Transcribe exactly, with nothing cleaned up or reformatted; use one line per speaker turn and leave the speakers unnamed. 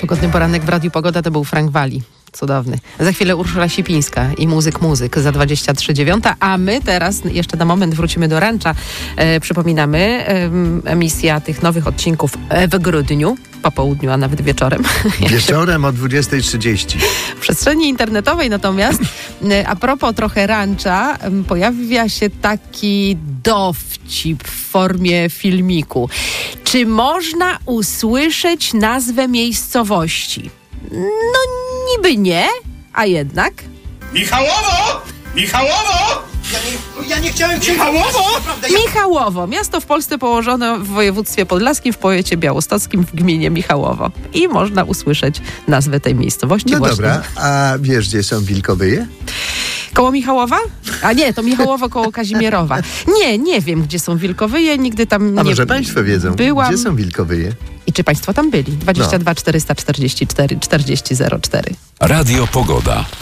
Pogodny poranek w Radiu Pogoda to był Frank Wali. Cudowny. Za chwilę Urszula Sipińska i Muzyk Muzyk za dwadzieścia trzy dziewiąta, a my teraz jeszcze na moment wrócimy do rancza. E, przypominamy, e, emisja tych nowych odcinków w grudniu, po południu, a nawet wieczorem.
Wieczorem o dwudziestej trzydzieści.
W przestrzeni internetowej natomiast, a propos trochę rancza, pojawia się taki dowcip w formie filmiku. Czy można usłyszeć nazwę miejscowości? No niby nie, a jednak...
Michałowo! Michałowo!
Ja nie, ja nie chciałem cię...
Michałowo!
Michałowo. Miasto w Polsce położone w województwie podlaskim, w powiecie białostockim, w gminie Michałowo. I można usłyszeć nazwę tej miejscowości.
No
właśnie.
dobra, a wiesz, gdzie są Wilkowyje?
Koło Michałowa? A nie, to Michałowo koło Kazimierowa. Nie, nie wiem, gdzie są Wilkowyje, nigdy tam
A
nie
może państwo wiedzą,
byłam.
gdzie są Wilkowyje?
I czy państwo tam byli? dwadzieścia dwa czterysta czterdzieści cztery czterdzieści zero cztery.
Radio Pogoda.